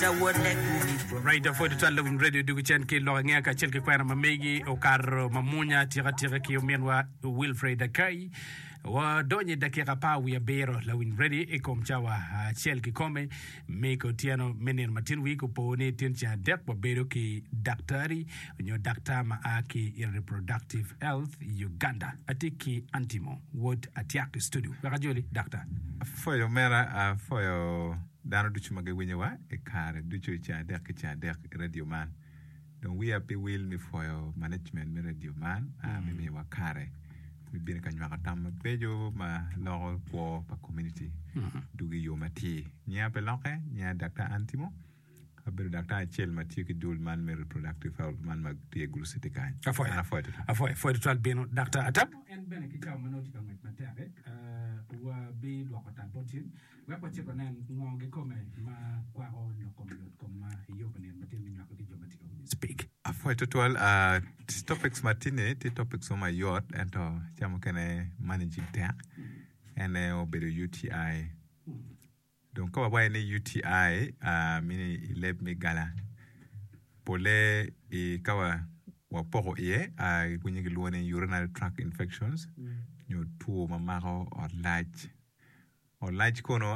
Right for the 12 radio du chen ke lo nga ka chel ke kwa ma megi o kar mamunya tira ki menwa Wilfred Akai wa donye dakika pa wi bero la win ready e kom chawa chel ke come me ko tiano menen matin wi ko pone tin cha dek bo bero ki daktari nyo dakta ma aki reproductive health Uganda atiki antimo what atiak studio wa joli doctor for your mera for your dano duchu magawinyawa e kare duchu cha dek radio man donc we have will me for your management me radio man me wa kare mi bin kan wa tam pejo ma lo ko pa community dugi yo mati nya pe loke nya dr antimo aber dr chel mati ki dul man me reproductive health man mag tie glusite kan afoy total beno dr atab en ben ki taw manoti kan matare wa be do ko tan potin wa ko ci ko nan ngongi ko me ma kwa o no ko ma yo ko nen matin mi ko di jomati ko speak afoy total topics matine the topics on my yacht and jamo kene managing tech and obere UTI donc ko wa ne UTI mini leb mi gala pole e kawa wa poko ye kunyi luone urinary tract infections nyo tuo mamaro or large kono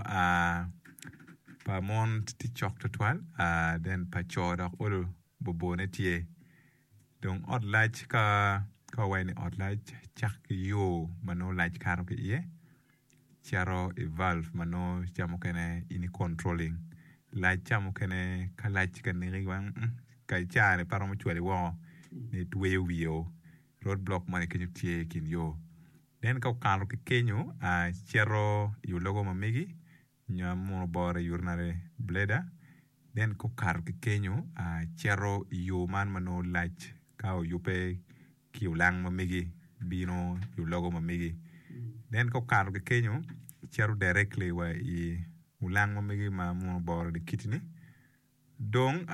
pa mon ti chok total then pa choda olo bobone tie donc or large ka wani or large chak yo mano large karo ke ye charo evolve mano chamo kene ini controlling large chamo kene ka large kene riwan ka chane paro mo chwale wo ne tuwe wio roadblock mane kenyu tie kin yo then ka karo ke kenyu chero yu logo mamigi nyamu bore urinary bladder then ko karo ke kenyu chero yu man mano large ka yupe ki ulang mamigi bino yu logo mamigi then ko karo ke kenyu chero directly wa i ulang mamigi ma mo bore de kitini donc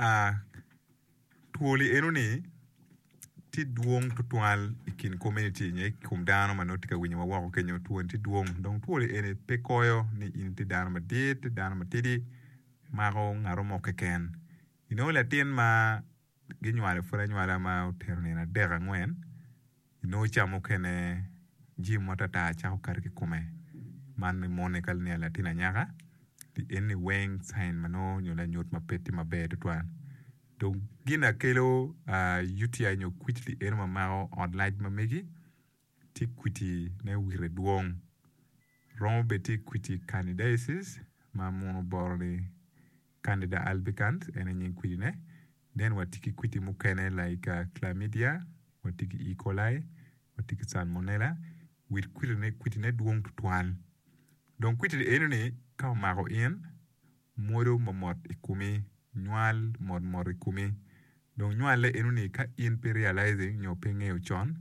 tuoli enuni ti duong tutual ikin community nye kum dano manotika winyo wa wako kenyo tuon ti duong donc tuoli ene pekoyo ni in ti dano madit dano matidi maro ngaro mokeken ino latin ma ginyuale fura nyuala ma uterne na dera ngwen ino chamo kene jim watata chako kariki kume man mi monikal ni latina nyaka di ene weng sign mano nyola nyot mapeti mabe tutuan donc gina kelo UTI nyo quickly erma mao online mamegi ti kwiti ne wire duong rombe ti kwiti candidiasis ma mono borne candida albicans ene nyen kwiti ne then watiki kwiti mukene like chlamydia watiki E. coli watiki salmonella with kwiti ne duong tutuan donc kwiti ene ne ka maro en modo momot ikumi nyual mod kumi donc nyual le enuni ka in pe realizing nyo penge uchon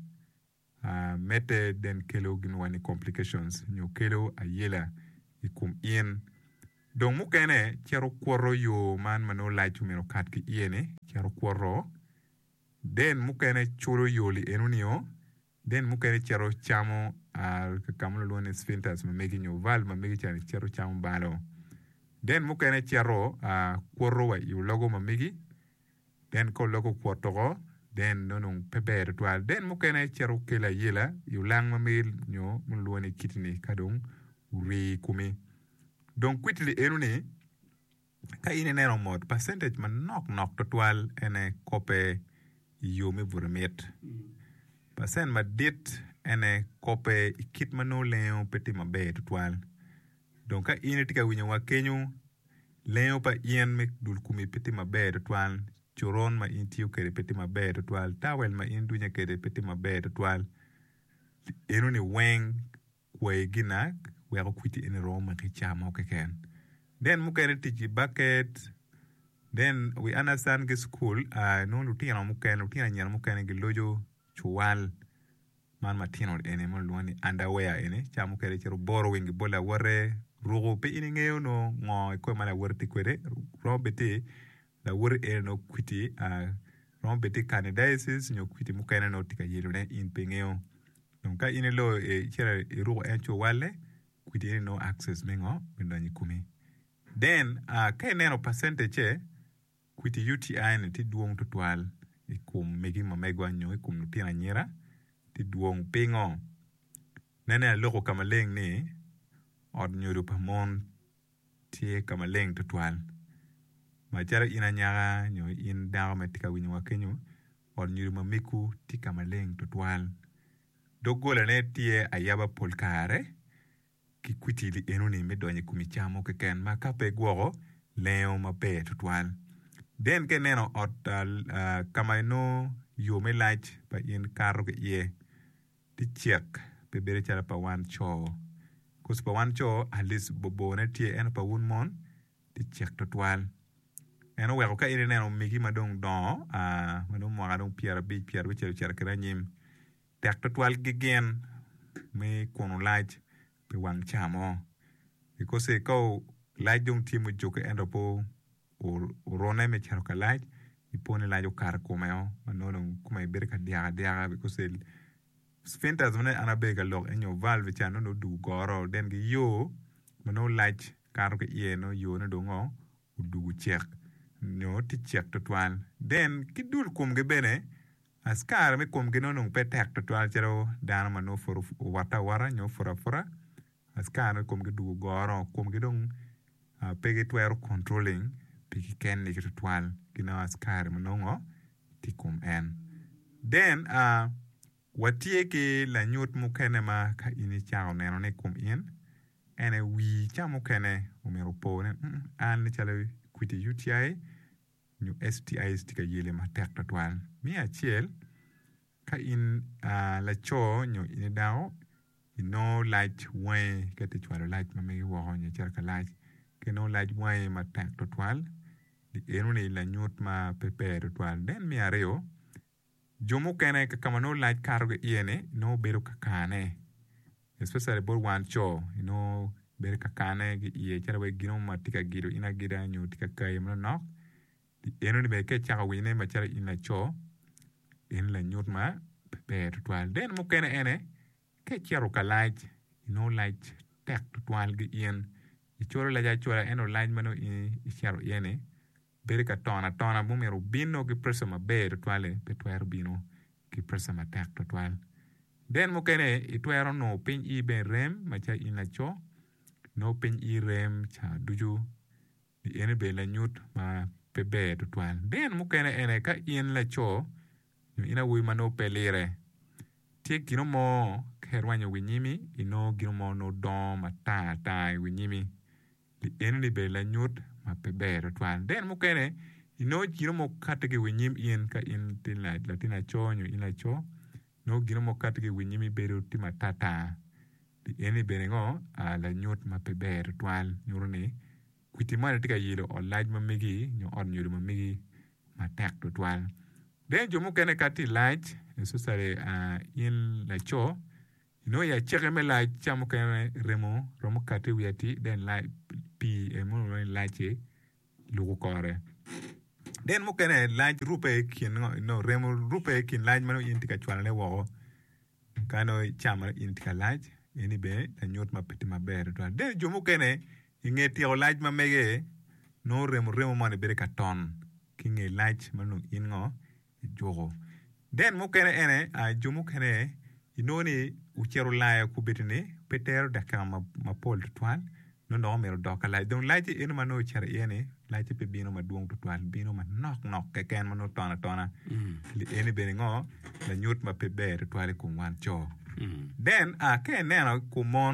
mete den kelo ginwani complications nyo kelo ayela ikum in donc mukene chero kworo yo man mano laichu meno kat ki iene chero kworo den mukene choro yoli enunio den mukene chero chamo kamlo lone sphincters mamegi nyo val mamegi chero chamo balo den mukene chero kworo wa yu logo mamigi den ko logo kwotoro den nonong peber twal den mukene chero kela yela yu lang mamil nyo mulwone kitini kadong uri kumi donc quickly enuni ka ine nero mod percentage man nok to twal ene kope yu me vurmet percent ma dit ene kope kit mano leo peti mabe to twal donc ka ine tika winyo wa kenyu leo pa ien me dul kumi peti mabe to twal choron ma intiu kere peti mabe to twal tawel ma indunya kere peti mabe to twal enu ni weng kwe ginak we ko kwiti ene roma kichama okeken then mukene tiji bucket then we understand ke school no lutina mukene nyana mukene gilojo chuwal man matino ene mo luani underwear ene chamu kere chero boro wengi bola wore rugo pe ini ngeo no ngo ko mala worti kwere robeti la wor e no kwiti robeti candidiasis nyo kwiti mukene no tika yelo ne in pengeo donc ka ini lo e chera rugo encho wale kwiti no access mengo bindani kumi then ka neno percentage kwiti UTI ni ti duong tutwal ikum megi mamegwa nyo ikum nutina nyira ti duong pingo nene loko kamaleng ni od nyuru pamon tie kamaleng tutwal machara ina nyaga nyo in dago metika winyo wakenyo od nyuru mamiku ti kamaleng tutwal dogola ne tie ayaba polkare ki kwiti li enuni medonye kumichamo keken makape gwogo leo mabe tutwal den ke neno ot kama no yo me lach pa in karo ke ye ti check pe bere chala pa wan cho kus pa wan cho alis bobo ne tie en pa wun mon ti check tutwal eno weko ka ine neno migi madong don madong mwa dong piara bi chelo chara kera nyim tek tutwal gigen me kono lach pe wang chamo because ko lach dong timu joke endo po urone me charo ka lach ipone lach o kar kumeo manono kuma ibere ka diaga because sphincters mane anabega log enyo valve chano no du goro den gi yo mano lach kar ka ye no yo no dongo udu check no ti check tutwal den kidul kum ge bene askar me kum ge no pe tek tutwal chero dano mano for wara nyo fora askar kum ge du goro kum ge dong pege twero controlling pigi ken ni tutwal kina askar manongo ti kum en den watie ke la nyot mukene ma ka ini chao neno ne kum in ene wi cha mukene umero pone an ni chale kwiti UTI nyu STIs tika yele ma tek tutwal mi achiel ka in la cho nyu ini dao ino light way ka te chwalo light ma me wo nya charka light ke no light way ma tek tutwal di enu ni la nyot ma pepe tutwal den mi areo jomo kene ka kamano light karoge iene no bero kakane especially bor wan cho no bero kakane gi ie charawe gino ma tika giro ina gira nyu tika kai mo no di enu ni be ke chaka wine ma chara ina cho en la nyot ma pepe tutwal den mo kene ene ke charo ka light no light tek tutwal gi ien I choro la ja chora eno light mano I charo iene bere ka tona bumero bino ki presa ma bere twale pe twero bino ki presa ma tak to twal den mo kene I twero no pin I ben rem ma cha ina cho no pin I rem cha duju di ene be la nyut ma pe be to twal den mo kene ene ka in la cho ina wi ma no pelire tie kino mo kerwanyo winyimi ino gino mo no don ma ta winyimi di ene be la nyut ma pe bere twal den mo kene ino gino mo katege winyim in ka in tin la latina chonyo ina cho no gino mo katege winyimi bere tima tata di ene bere ngo la nyot ma pe bere twal nyuruni kwiti mane tika yilo o laj ma migi nyo on nyuri ma migi ma tak to twal den jo mo kene kati laj so sare in la cho ino ya cheke me laj chamo kene romo kati wiati den laj pi e mo lache lugu kore den mo kene lache rupe kin no remo rupe kin lache mano intika chwalane wo kano chama intika lache eni be la nyot ma peti ma bere to den jo mo kene ingeti o lache ma mege no remo mane bere ka ton kinge lache mano ingo jogo den mo kene ene jo mo kene inoni uchero laye kubetine petero dakama ma pol twal no mero doka lai don laji eno mano chara ene laji pe bino ma duong tutwal bino ma nok ke ken mano tona li ene bene ngo la nyut ma pe be tutwal ku wan cho then ke neno ku mon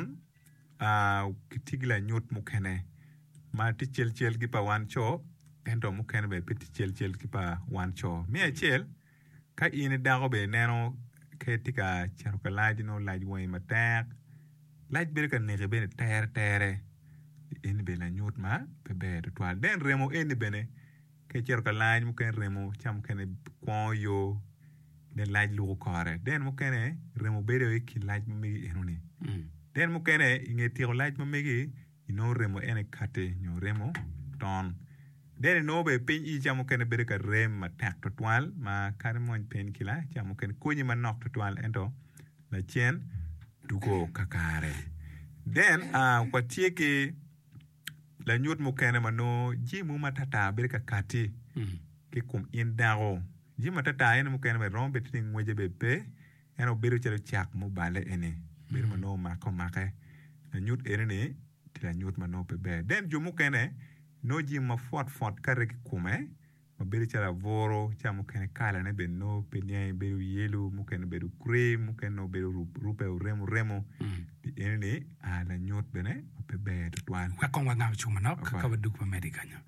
kitigla nyut mu kene ma ti chel gi pa wan cho ento mu kene be ti chel gi pa wan cho mi chel ka ine dago be neno ke tika charo ka laji no laji wo ma tak laji be ka ne be tere eni be la nyut ma pe be twal den remo eni bene ke cher ka laaj mu ken remo cham ken kon yo den laaj lu kore den mu ken remo be de ki laaj mu mi enoni den mu ken inge tiro laaj mu mi ino remo ene kate nyo remo ton den no be pin I cham ken be ka rem ma tak to twal ma kare mon pen kila cham ken kunyi ma nok to twal ento la chen dugo kakare den kwatie ke la nyut mo kene mano ji mu matata be ka kati ke kum in dago ji matata en mo kene me rombe tin ngweje be pe eno beru chelo chak mo bale ene beru mano mako make la nyut ene ti la nyut mano pe be den ju mo kene no ji ma fot kare ke kume ma beru chala voro cha mo kene kala ne be no pe ne beru yelo mo kene beru cream mo kene no beru rupe remo di ene la nyut bene pe be to twan ka kon nga chuma no ka ba duk America nya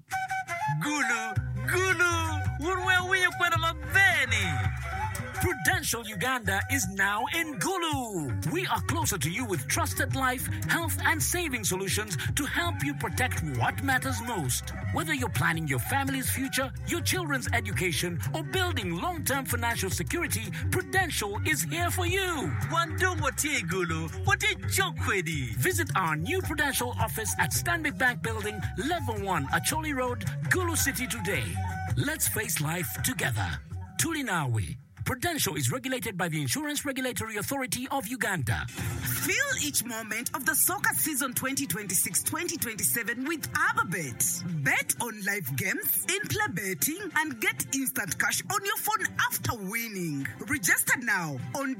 Gulu, where we kwenda mabeni. Prudential Uganda is now in Gulu. We are closer to you with trusted life, health, and saving solutions to help you protect what matters most. Whether you're planning your family's future, your children's education, or building long-term financial security, Prudential is here for you. Visit our new Prudential office at Stanbic Bank Building, Level 1, Acholi Road, Gulu City today. Let's face life together. Tulinawe. Prudential is regulated by the Insurance Regulatory Authority of Uganda. Feel each moment of the soccer season 2026-2027 with AbaBet. Bet on live games, in-play betting, and get instant cash on your phone after winning. Register now on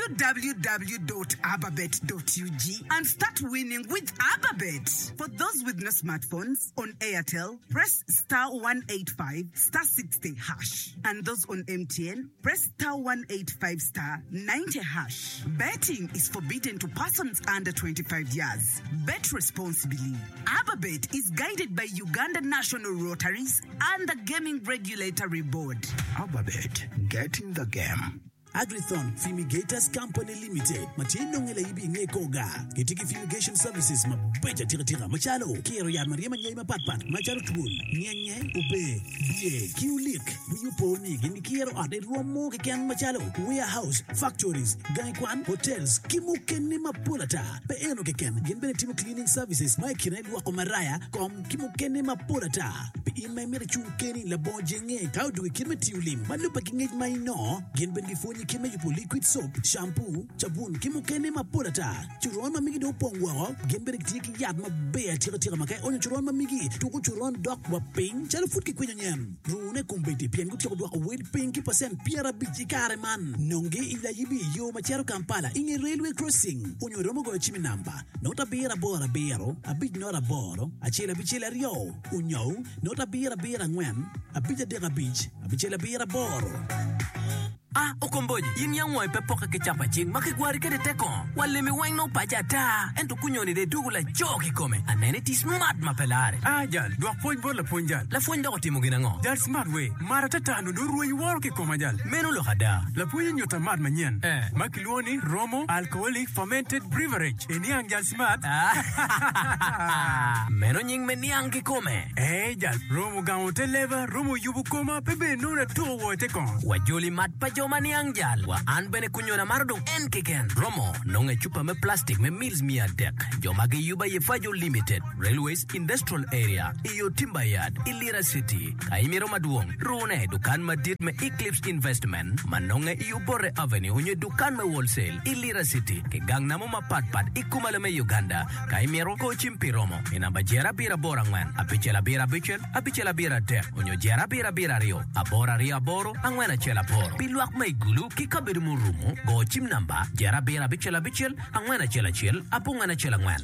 www.ababet.ug and start winning with AbaBet. For those with no smartphones, on Airtel, press *185 *60#. And those on MTN, press *185 *90#. Betting is forbidden to persons under 25 years. Bet responsibly. AbaBet is guided by Uganda National Rotaries and the Gaming Regulatory Board. AbaBet, get in the game. Agrithon Fumigators Company Limited. Matindo ngela ibi ngekoga. Kitiki Fumigation Services mabeja tira machalo. Kero ya Maria Manyai mapatpat. Machalo tubul. Nyenye ube. Bie. Kiulik. Buyuponi. Gini kiero ade ruomo kekian machalo. Warehouse. Factories. Gaikwan. Hotels. Kimukeni mapulata. Peeno keken. Ginbene timu cleaning services. Maikine wako maraya. Kom kimukeni mapulata. Pe ime mere chukeni labo jenge. Kaudu kirme tiulim. Malupa kingej maino. Ginbene funi kime yupo liquid soap, shampoo, chabun, kimukene mapulata. Churon mamigi do pongwa, gembere tiki yad mabea tira makai onyo churon mamigi, tuku churon dok waping, chalo futki kwenye nyem. Rune kumbeti piengu tiko dwaka wid pinki pasen piara bichi kare man. Nonge ila yibi yo machero Kampala, inge railway crossing, onyo romo go chimi namba. Nota bira bora bero, a bit nora boro, a chela bichela rio. Unyo, nota bira ngwen, a bit dega beach, a bichela bira boro. Okomboji, yin yang mo pe poka ke chapa ching, makigwari ke de teko. Wale mi wang no pajata, ento kunyoni de dugula joki kome. Anene ti smart mapelare. Jal, dua point bor la point jal. La fonda ko timo ginango. Jal smart way, mara tata no do ruwa wor ke koma jal. Meno lo hada. La point nyota mad manyen. Makilwoni Romo alcoholic fermented beverage. Eniang jal smart. Meno nying meniang ki kome. Jal, Romo gamote leva, Romo yubu koma, pebe no na to wo te kon. Wajoli mat pajoma ni angjal. Wa anbene kunyona mardong enkiken. Romo, nonge chupa me plastic me meals mia dek. Jomage yuba ye fajo limited. Railways industrial area. Iyo timber yard. Ilira city. Kaimiro maduong. Rune dukan madit me Eclipse investment. Manonge iyo bore avenue. Unye dukan me wholesale. Ilira city. Ke gang namo mapatpat. Ikumale me Uganda. Kaimiro ko chimpi Romo. Inamba jera bira borangman. Apichela bira bichel. Apichela bira dek. Unyo jera bira rio. Abora ria boro. Angwena chela boro. Piluak me Gulu kikabiru murumo go chim namba jera bera bichel angwena chela chel apungana chela ngwan.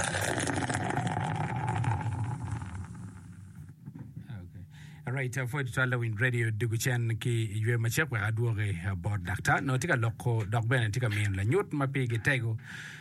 Right, for the Win Radio Duguchen ki yue machep wa aduore board doctor no tika loko dog ben tika mien la nyot ma pege tego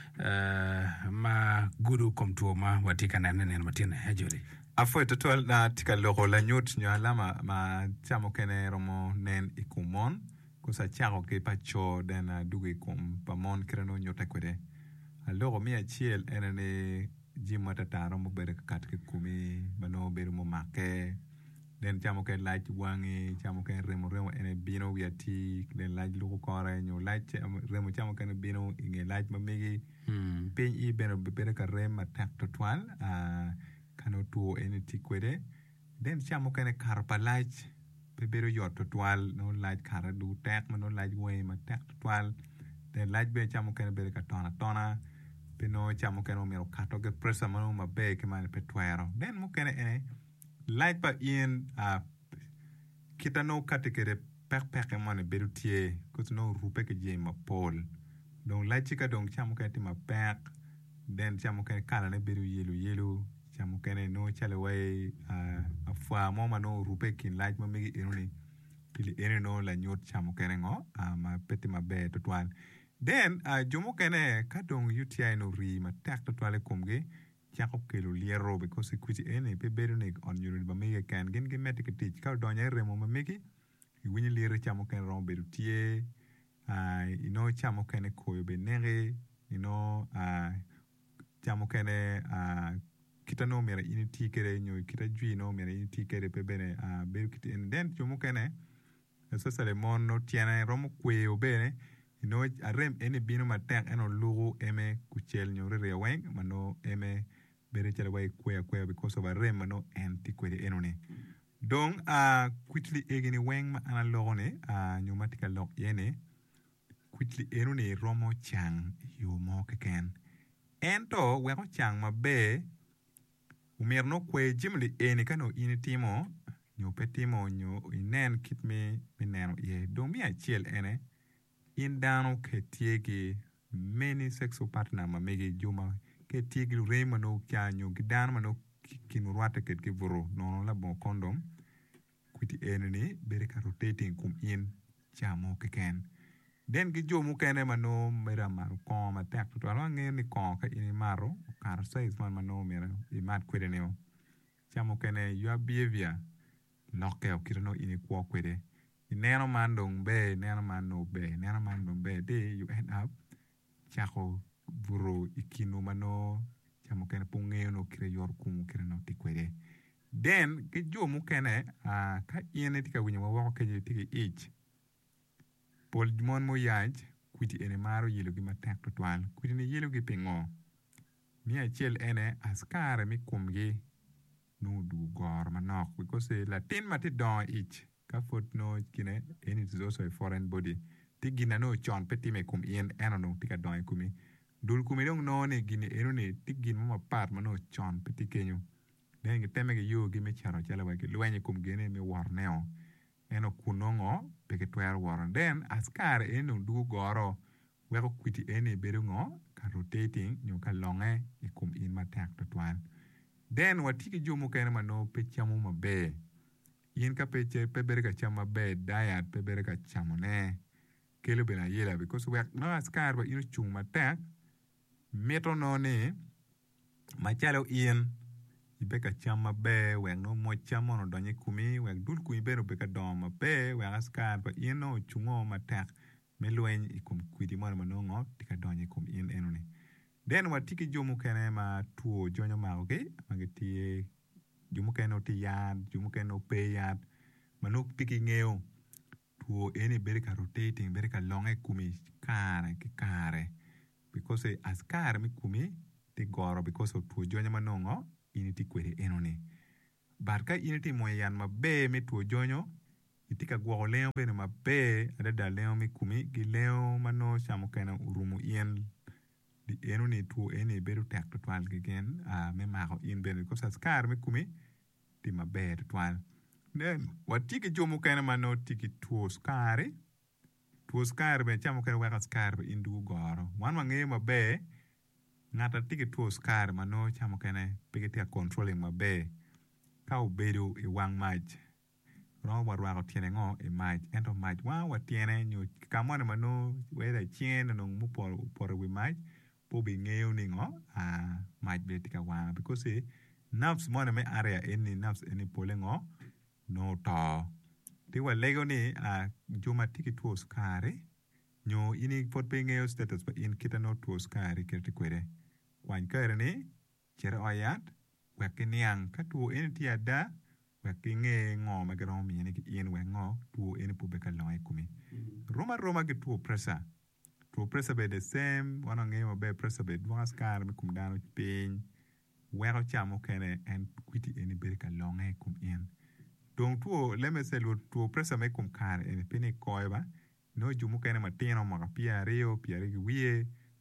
ma guru komtuoma watika na nene matina hajuri. Afo total na tika loko la nyot nyo alama ma chamo kene romo nen ikumon kusa chako ke pacho dena dugi kum pamon kreno nyota kwede. Aloro mi achiel enene jimata taro mo bere katke kumi mano bere mo make. Den chamo ke like wangi chamo ke remo ene bino wiati den like luko kore nyo like remo chamo ke bino inge like mamigi pen I beno bere ka rema tak to twal kano tuo ene tikwede den chamo ke karpa like bebero yot to twal no like kara du tek no like we ma tek to twal den like be chamo ke bere ka tona no chamo kene omiro kato ge pressure mano mabe ke mane pe twero then mo kene ene light pa in kita no kate kere pek mane beru tie cause no rupe ke je ma pol donc light chika donc chamo kene ma pek then chamo kene kala ne beru yelu chamo kene no chale way afwa mo mano rupe kin light ma megi enuni pili ene no la nyot chamo kene ngo ma peti mabe to twan then jomo kene ka dong UTI no ri ma tek to twale kumge chako kelo liero because equity ene pe beru ne on yuru ba mege kan gen ge metik tich ka donya remo ma megi winyi liero chamo kene rom beru tie chamo kene koyo be nere chamo kene kita no mera initi kere nyo kita jui no mera initi kere pe bene beru kiti en den jomo kene sasa le mon no tiene romo kweo bene arem ene bino matek eno lugo eme kuchel nyore reweng mano eme bere chale way kwea because of arem mano enti kwede enone donc quickly egeni weng ma ana logone pneumatica log yene quickly enone romo chang yo mo keken ento weko chang mabe umer no kwe jimli ene kano initimo nyo petimo nyo inen kit me neno ye donc mi achiel ene in dano ke tiegi many sexual partner ma mege juma ke tiegi re mano kyanyo gidan mano kinurwata ke voro no la bon condom kuti eneni bere ka rotating kum in chamo ke ken den gi jomu kene mano mera maru ko ma tek to ala ngeni ko ka ini maro kar size man mano mera I mat kwede ne chamo kene your behavior lokke o kirano ini kwa kwede neno man dong be neno man no be neno man dong be de you end up chako buro ikinu mano chamo kene punge no kire yor kumu kire no tikwede then ke jomu kene ka yene tika winya wa ke tiki each pol mon mo yaj kwiti ene maro yelo gi matek to twal kwiti ne yelo gi pingo mi achiel ene askare mi kumgi no du gor manok because la tin mati don each ka footnote kine and it is also a foreign body tigina no chon peti me kum ien eno no tika don kumi dul kumi dong no ne gine eno ne tigin mo part mano chon peti kenyu den ge teme ge yo gi me charo chala wa ge lwenye kum gene me war neo eno kunongo peke twer war den askar eno du goro weko kwiti ene berungo ka rotating nyo ka longe e kum in matak to twan den watiki jomo kene mano pe chamo mabe yin ka peche pebere ka chama be diet pebere ka chamone kelo bena yela because we no askar ba ino chung matek meto no ne machalo yin ibe ka chama be we no mo chamo no donye kumi we dul ku ibe no be ka dom be we askar ba ino chungo matek melwen ikum kwidi mo no tika donye kum yin enone den watiki jomu kene ma tuo jonyo ma okay mageti jumu keno ti yad jumu keno pe yad manuk tiki ngeo tuo eni bere ka rotating bere ka longe kumi kare because as kare mi kumi ti goro because of tuo jonyo manongo ini ti kwere enone barka ini ti mo yan mabe mi tuo jonyo itika gwo leo bene mabe adada leo mi kumi gi leo mano chamo kena urumu yen di eno ni tuo eni beru tek to twal gen me mako in bene ko saskar me kumi di maber twal then watiki jomo kana mano tiki tuo skare be chamo kana waka skar be indu goro wan mangi mabe ngata tiki tuo skar mano chamo kana pigeti controlling mabe ka ubedo e wang maj ro warwa ko tiene ngo e maj ento maj wa watiene nyu kamone mano weda chien no mu por we maj be ngeo ni ngo maj be tika wa because nerves mona me area any nerves any polengo no to ti wa lego ni juma tiki tuo skare nyo ini pot be ngeo status ba in kita no tuo skare kirti kwere wan kare ni chere oyat wa kiniang ka tuo in ti ada wa kinge ngo ma garo mi ni in wa ngo tuo in pu be ka loy kumi roma ge tuo pressure be the same wana ngemo be pressure be dwa skar mi kum dano pin wero chamo kene en kwiti eni be ka longe kum in donc tuo leme se lo tuo pressure me kum kar en pini koiba no jumu kene matino ma pia rio pia ri wie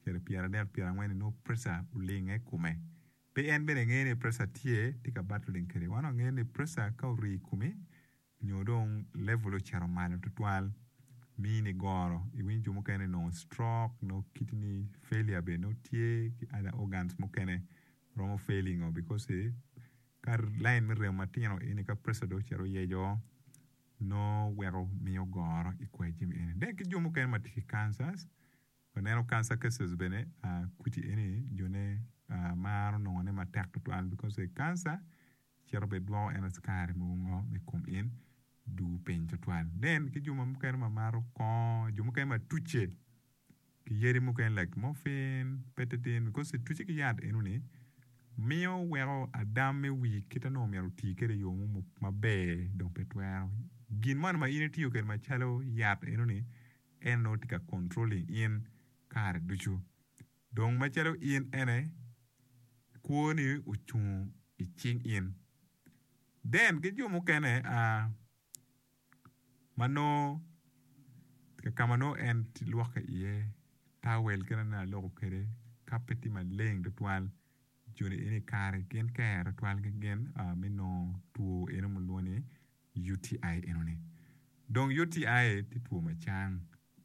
chere piara del piara ngwen no pressure ulinge kume pe en bene ngene pressure tie tika battling kere wana ngene pressure ka uri kume nyodong level chero malo tutwal mini goro iwinjo mukene no stroke no kidney failure be no tie other organs mukene romo failing o because kar line mi rem matino ini ka pressure do chero yejo no wero mio goro ikweji mi ene den ki jomo ken matiki cancers neno cancer cases bene kuti ene jone maro no ne matak to an because cancer chero be do en skare mo ngo me kum in du pen to an den ki jomo ken ma maro ko jomo ken ma tuche ki yeri mo ken like morphine petadine because tuche ki yad enuni mio wero adame wi kitano mero tikere yo mo mabe do petwero gin man ma ine tiyo ken ma chalo yat enuni eno tika controlling in kare duchu dong ma chalo in ene kuoni uchung iching in then ke jo mo kene mano tika kamano en luaka ye tawel kena na loko kere kapeti ma leng do twal jone ene kare gen kare twal gen mino tuo ene mo luoni UTI enone donc UTI ti tuo machang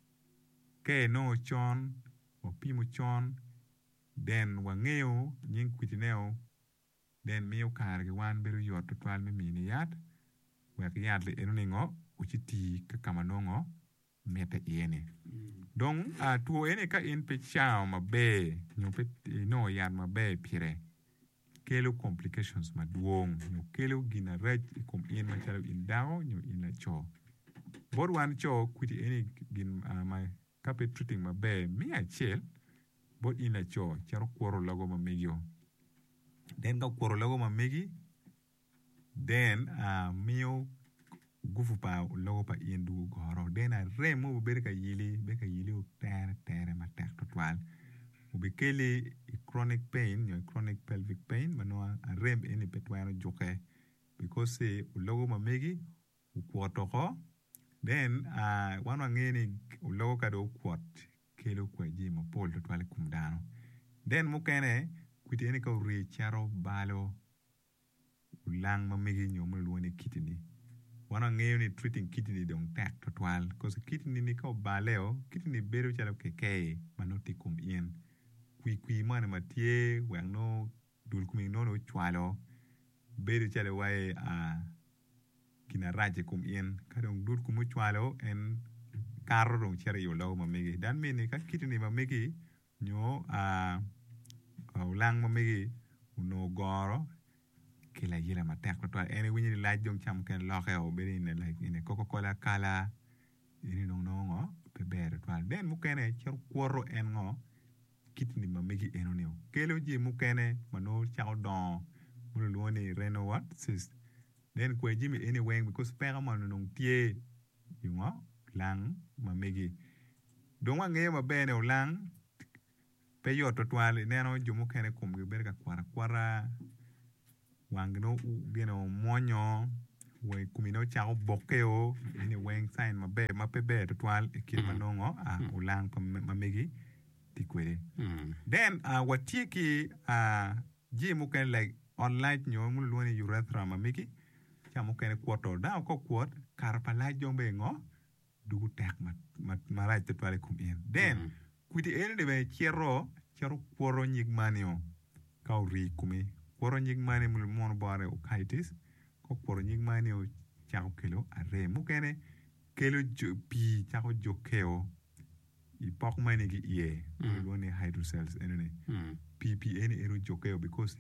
ke no chon o pimo chon den wangeo nyin kwitineo den miyo kar ge wan beru yot to twal mi mini yat wek yat le enone ngo uchiti ka kamano ngo meta ene donc tuo ene ka in pe chao mabe nyo pe no yat mabe pire kelo complications maduong nyo kelo gina rech kom in machalo in dao nyo in la cho bod wan cho kwiti eni gin my carpet treating mabe mi achiel bod in la cho charo kworo logo mamegyo den ka kworo logo mamegi den mio gufu pa logo pa in du goro den a remo be ka yili o tere matek to twal ubekele chronic pain, your chronic pelvic pain, manoa a rem any petwano joke because ulogo mamegi ukwato ho then one ngeni ulogo kado kwat kelo kwaji ma pol to twale kumdano then mukene kwiti ene ka uri charo balo ulang mamegi nyomo luone kidney wana ngeni treating kidney dong tak to twal because kidney ni ka baleo kidney beru chalo keke manoti kum in kwi man matie wang no dul kumi no chwalo beru chale wae kina raje kum in kadong dul kumu chwalo en karo dong chere yo law mamegi dan mene ka kitini mamegi nyo ulang mamegi uno goro kila yila matek to ene winyi laaj dong cham ken loxe o beri ne like ine Coca-Cola kala ini no pe ber to den mu kene cher kworo en ngo kitni mamegi enoneo kelo je mukene mano chao don mulo luoni reno what sis then kwe jimi anyway because pera mano nong tie yungo lang mamegi don wange mabene ulang pe yo to twale neno jo mukene kum ge berga kwara wangno geno monyo we kumino chao bokeo anyway sign mape be to twal ekil manongo ulang mamegi kwere then watiki ji muken like online nyo mul luoni urethra mamiki chamo ken kwoto da ko kwot karpala jombe ngo dugu tek maraj te pale kum in then kwiti ene de chero kworo nyigmanio kauri kumi kworo nyigmani mul mon bare o kaitis ko kworo nyigmanio chao kelo are mukene kelo pi chao jokeo ipok mani ki ye luoni hydrocells enene ppn ero jokeo because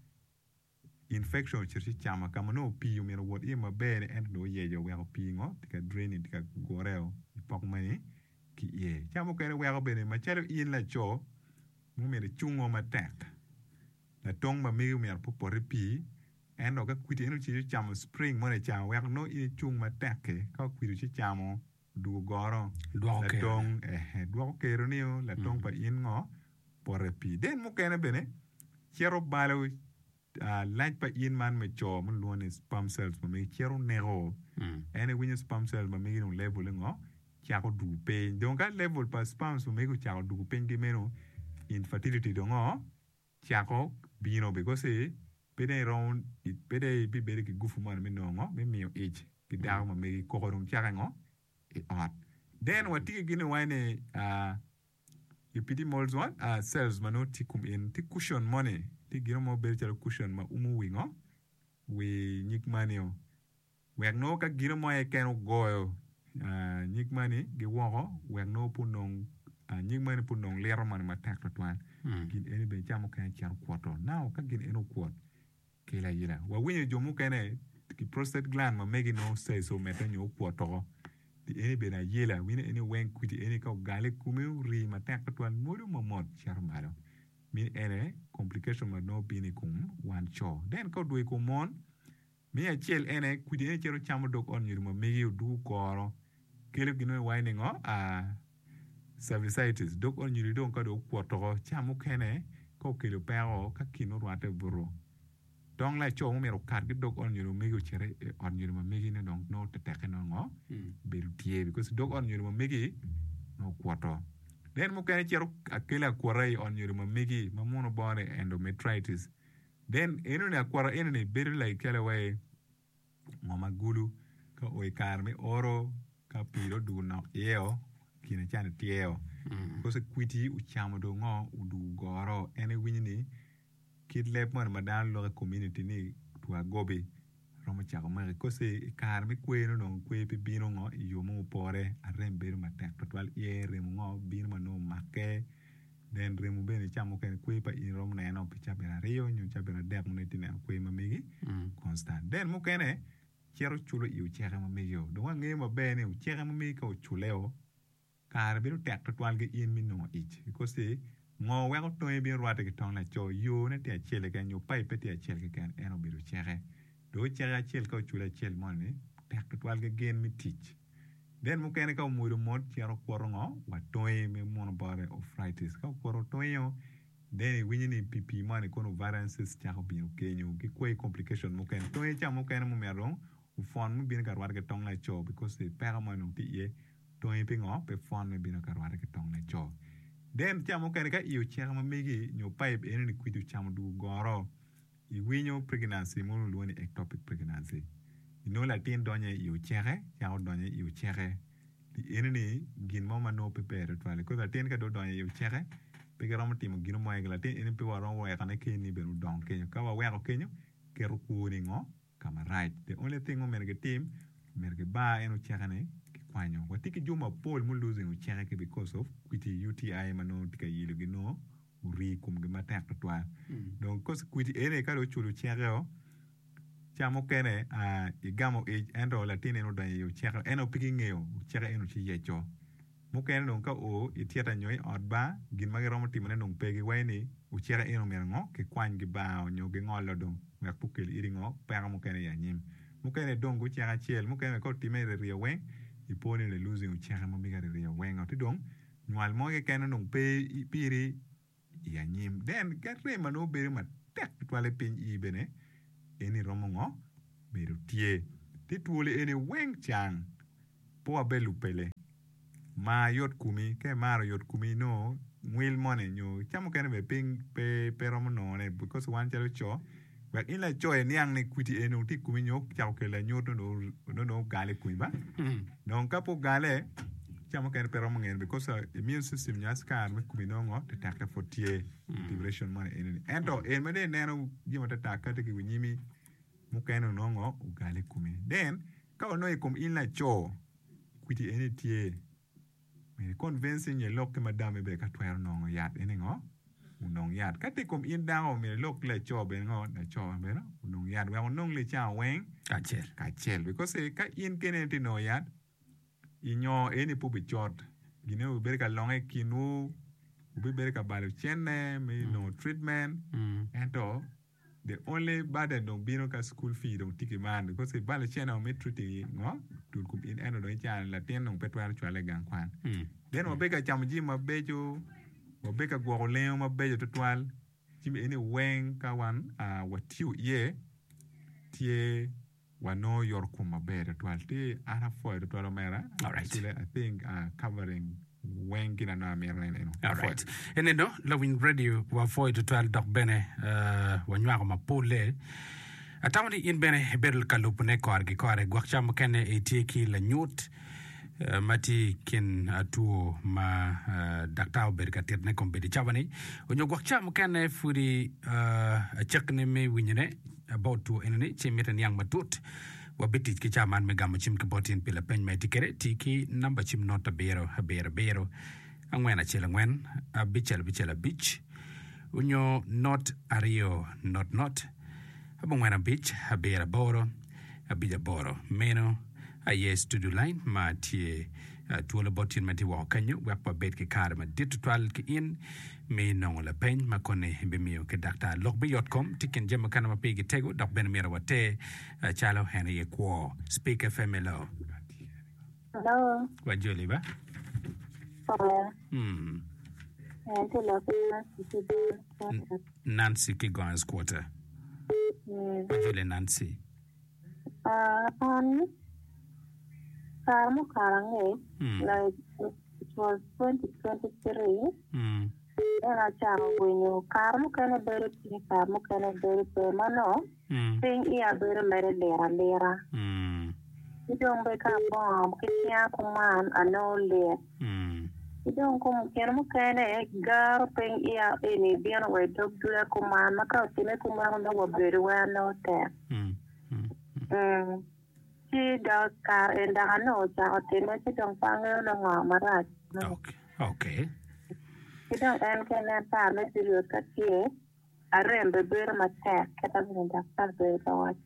infection chirchi chama kama no pi yumero what ima bene and no ye jo wego pi ngo tika draining tika goreo ipok mani ki ye chamo kene wego bene machalo in la cho mu mere chungo matek la tong ma mi mer popore pi eno ka kwiti eno chi chamo spring mone chamo wego no i chung matek ka kwiti chi chamo du goro la tong duo kero niyo la tong pa in ngo pore pi den mu kene bene chero balo like pa in man me cho mun luoni sperm cells ma me chero nego ene winyo sperm cells ma me no level ngo chako du pe donc ka level pa sperm so me ko chako du pe ngi meno infertility dongo chako bino because pede round it pede bi bere ki gufu man me nongo me mio age ki daw ma me ko ron charango e ot then what tigi gine wane pidi molds what cells mano tikum in ti cushion money ti gino mo bere chalo cushion ma umu wingo we nyik manio wek no ka gino mo e keno goyo nyik mani gi wogo wek no punong nyik mani punong lero man ma tak twan gin ene be chamo kan char kwoto now ka gin eno kwot kila yila wa winyo jomu kene ki prostate gland ma megi no say so meta nyo kwoto di ene be na yila wini ene wen kwiti ene ka gale kumi ri ma tak twan modu ma mod char malo min ene complication ma no bini kum wan cho then ko duwe ko mon mi a chel ene kwiti ene chero chamo dok on yuru ma megi du koro kele gino wine ngo cervicitis dok on yuri don ka do kwoto chamo kene ko kelo pero ka kino rwate buru dong la cho mero kat gi dok on yuri megi chere on yuri ma megi ne dong no te tekeno ngo beru tie because dok on yuri ma megi no kwoto then mo kene chero akela kwarai on yuri ma megi ma mono bone endometritis then eno ne akwara eno ne beru like kele way mama gulu ka o karme oro ka piro du na eo kina chane tieo because kwiti u chamo do ngo udu goro ene winni kid lep mon madan lo community ni to agobe romo chako ma because karme kweno no kwe pi bino ngo yo mo pore arembe ma tek total ye remo ngo bino ma no make then remo bene chamo ken kwe pa in rom na no picha bera rio nyu cha bera dek mo netine kwe ma megi constant then mo kene chero chulo yu chere ma meyo do nge ma bene u chere ma me ko chuleo kar biru tek total ge in min no ich because ngo we ko to e bi rwate ke ton la cho yo ne te chele kan yo pipe te chele kan eno biru chere do chere chele ko chula chele mon ne tek total ge gen mi teach then mo kene ka mo do mod chero korongo wa to e me mon bare arthritis ka koro to yo then winni ni pipi man ko no variances chako biru kenyo ki ko complication mo ken to e chamo ken mo meron u fon mo bin ka rwate ke ton la cho because the paramount ti ye to e pingo pe fon me bin ka rwate ke ton la cho then chamo kene ka io chama megi nyo pipe ene ni kwitu chamo du goro I winyo pregnancy mo lo ni ectopic pregnancy ino la tin donye io chere chamo donye io chere di ene ni gin mo no prepare to ale ko la tin ka do donye io chere pe ga rom timo gino mo e la tin ene pe wa rom wa kana ke ni be no don kenyo ka wa wa kenyo ke ru ku ni ngo kama right the only thing o merge team merge ba eno chere ne kwanyo watiki juma pol mu losing u chere ke because of kwiti UTI mano tika yilu gino uri kum ge matak twa donc cause kwiti ene ka do chulu chere o chamo kene igamo age endo latine no dan yu chere eno picking eo chere eno chi yecho mo kene donc ka o itiata nyoy odba gin magi romo timane non pegi wayni u chere eno merengo ke kwany ge ba nyo ge ngolo don wa pukel iringo para mo kene ya nyim mo kene donc u chere chiel mo kene ko timere riwe ipone le losing u chere mo miga ria wenga ti dong nwal mo ge kene non pe piri ya nyim den gatre mano bere ma tek twale pin I bene eni romo ngo beru tie ti tuole eni weng chang po abelu pele ma yot kumi ke maro yot kumi no mwil mone nyo chamo kene be ping pe romo no ne because wan chalo cho but in la joy niang ne kwiti eno ti kumi nyok chao ke la nyoto no gale kuiba non kapo gale chamo ken pero mongen because immune system nyas kan me kumi no ngo te takka fotie liberation man en ento en me ne no jima te takka te ki nyimi mu ken no ngo gale kumi then ka no e kom in la cho kwiti ene tie me convincing ye lok madame be ka twer no yat ene ngo unong yat kate kom in dawo me lok le cho be ngo na cho be no unong yat we unong le cha wen ka chel because ka in kene ti no yat inyo eni pu bi chot gine u ber ka longe kinu u ber ka balo chenne me no treatment and the only burden don't be no ka school fee don't tiki man because balo chenne me treating ngo tul kum in eno do cha la ten no petwar chwale gang kwan then o be ka chamji ma bejo Obeka gwo leo ma bejo total chimi ene wen ka wan watiu ye tie wano yor kuma be total ti ara for total mera all right so I think covering wengi na na mier neno. All right. Enendo Lawin Radio wa foi to 12 dok bene wa nywa ma pole. Atawni in bene berl kalupne korgi kore gwakcham kene etiki la nyut mati kin atu ma daktaw bergatir ne kombedi chavani onyo gwakcham kene furi chekne me winyene about to enene chimeten yang matut wabiti ki chaman me gam chim ke botin pila pen me tikere tiki number chim nota bero bero angwena chela ngwen bichel bich unyo not ario not abongwena bich habera boro abija boro meno yes to do line ma tie tuola botin mati wa kanyo wapa bet ke kar ma dit twal ke in me no la pen ma kone be mio ke dakta logbe.com tiken jema kana ma pegi tego dok ben mira wate chalo hene ye ko speak fm hello wajoli ba Nancy Kigon's quarter. Wajoli Nancy. Like it was 2023. And I channel when you Carmo can a better thing, Carmo can a better permano. Thing here, better lera. You don't wake up bomb, Kisha command, and no lair. You don't come, can a girl thing here, any being away, dog to a command, Macau, command, no, very well, no there. She does car and I know that they make it on Fanger no Marat. Okay. You don't end can time if you look at here. I remember better my tech, Catalan Doctor, or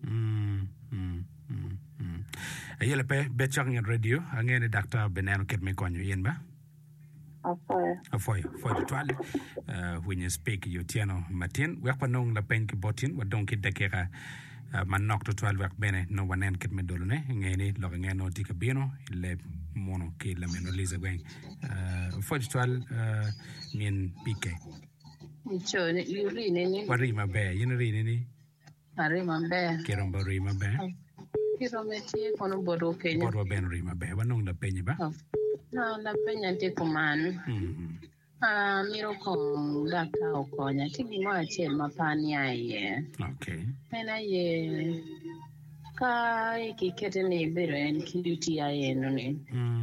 Ayela pe betchang in radio, angene Dr. Benano ket me konyo yen ba? For the toilet. When you speak you tiano matin, we pa nong la pen ki botin, wa don ki dekera man nok to 12 wak bene no wanen ket me dolone ngene lo ngeno tika bino le mono ki la meno liza gwen for the toilet mien pike Cho you read any warima be yin ri ni Arima Bear. keromba rima be Kirometi kono bodo Kenya. borwa ben rima be wanong la penye ba No, la penya te kuman. Miro kong daka okonya. Tigi mo achel mapani aye. okay Mena ye ka ikikete ni biro en kiduti aye nuni.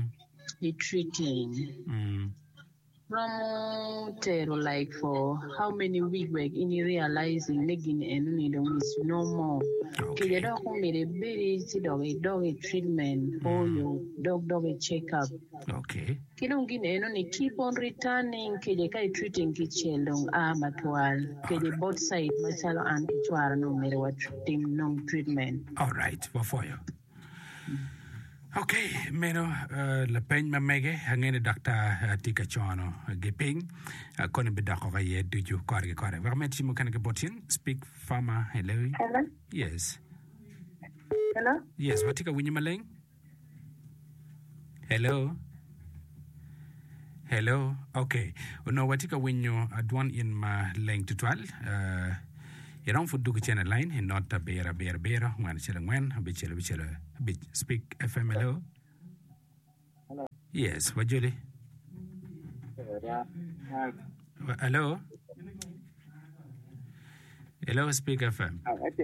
Retreating. From tero like for how many weeks like in realizing negin and is no more. Okay, you don't want me to be dog treatment or your dog checkup. okay Kidong gine keep on returning kai treating kichelo matwal kede both side masalo and kitwara no mere what treatment. all right for you okay meno la pen ma mege hangene dakta tika chono geping kone be dako ga ye duju korge kore vraiment mo kan ke botin speak farmer hello yes watika winyi maleng hello okay no watika winyo adwan in ma leng tutal you don't for dugu channel line and not a bera ngwan chela ngwan bichela speak fm hello yes wajuli hello speak fm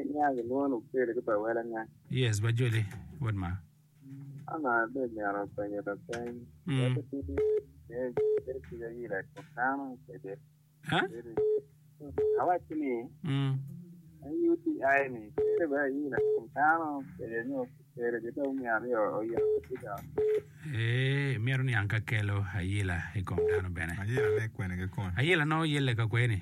yes wajuli what ma ana be nyaro penye da pen awachini UTI ni ba yi na kano no pero de to mi ario o ya miaro ni anka kelo ayila e komdano bene Ayela le kwene ke kon. ayila no yele ka kweni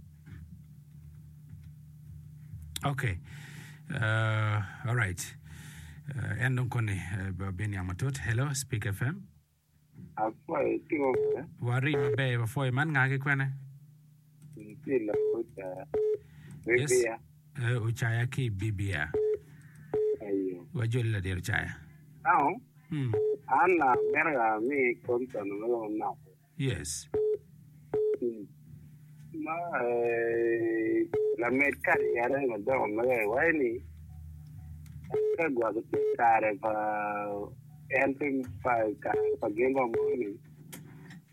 okay all right endon koni beni amatot hello speak fm akwai tigo wari mabe before man ngage kwene la puta bibia uchaya ki bibia ayo wajoli la der chaya now ana merga mi konta no na yes ma la merca ya no do ma wani ka gwa ko tare pa entering pa ka pa gengo mo ni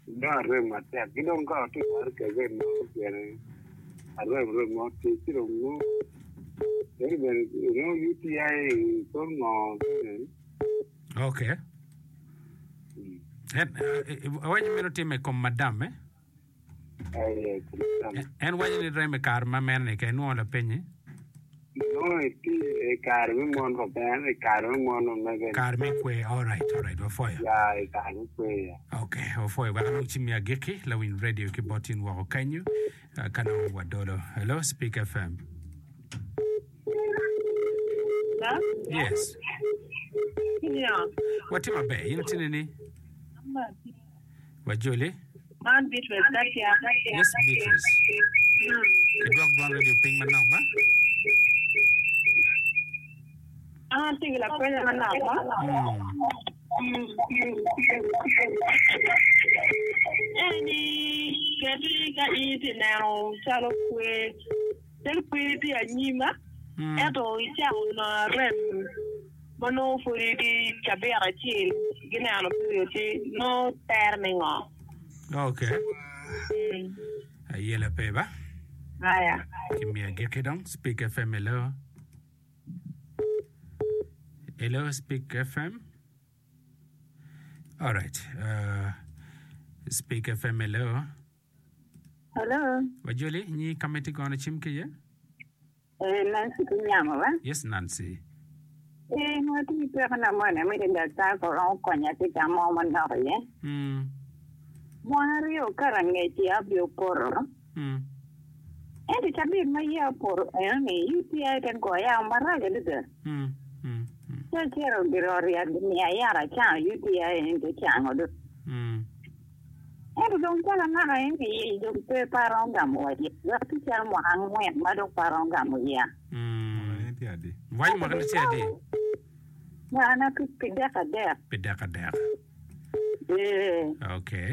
da rema te gidon ka to war ke ge no kere arre mo te tiro no ben no UTI kon no okay why you mero time con madame en why you reme karma mene ke no la penye no ti karmi mon ko ben karmi mon no ge karmi kwe all right wa foya ya karmi kwe okay wa foya wa no chimia geki la win radio ke botin wa kanyu kana wa dolo hello speak FM yes wati mabe yin tinini wajole man Beatrice that ya yes Beatrice ke dog don radio ping man now ba tingla kwela man now ba any katika iti now chalo kwe tel kwe ti anyima eto icha una rem mono furi di chabera chil gina ano ti no termingo okay ayela peba aya kimia gekidong speak FM hello speak FM all right speak FM hello wajoli ni kameti gona chimke ye Nancy kunyama ba yes Nancy no ti pe na mwana mi da ta ko ron konya ti ka mo man na ye Mwana o karange ti abio por edi tabi ma ya por ni UTI ten ko ya mara ge de ya quiero biroria ni ayara cha UTI en de cha ngodo edi don kala na ni do pe parong gamo ye ya ti cha mo hang mo ma do parong gamo ya why mo kan ti adi na pi pedaka der okay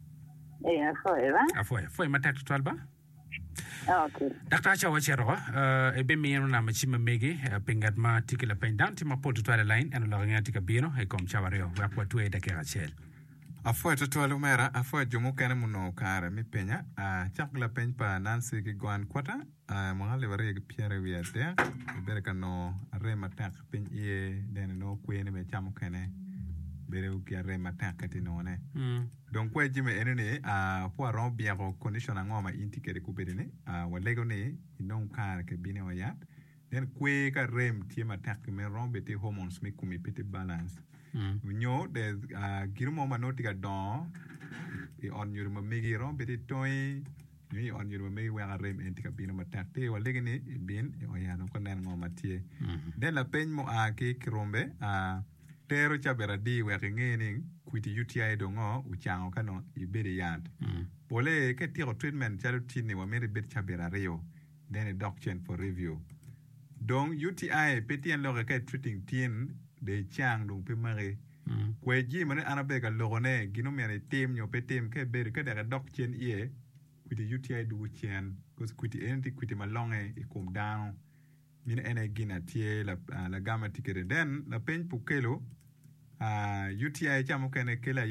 foi matak twalba okay Dr. Chawa Chero ebe mi na machima megi pingat ma tikila pendan ti ma poto twala line eno la ngati ka bino e kom chawareo wa kwa tuwe da kera chel afo to twala mera afo jomo kana muno kara mi penya chakla pen pa Nancy ki gwan kwata mo hale wari ki piere wi ate bere kano re matak pen ye den no kwene me chamo kene bere uki re matak ti no ne donc kwa jime enene po ron bien ko condition ngoma indicate ku bedene walego ne non kar ke bine wayat den kwe ka rem tie matak me ron bete hormones me kumi pete balance nyo de girmo manoti ka don e on yurma megi ron bete toy ni on yurma megi wa rem indika bine matak te walego ne bin o ya no ko nen ngoma tie den la peñ mo ke krombe tero chabera di wa ngeni kwiti UTI dongo uchango kano ibere yand pole ke tiro treatment chalo tini wa mere bet chabera reo then a doctor for review donc UTI petien loge ke treating tien de chang dong pe mare kwe ji mane anabe ka logone gino mere tem nyo petem ke bere ke de doctor ie kwiti UTI du chen cause kwiti enti kwiti malonge ikum down min ene gina tie la gamma tikere den la pen pukelo UTI chamo kene kela